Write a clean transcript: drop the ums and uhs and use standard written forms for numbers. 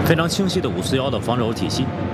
非常清晰的541的防守体系。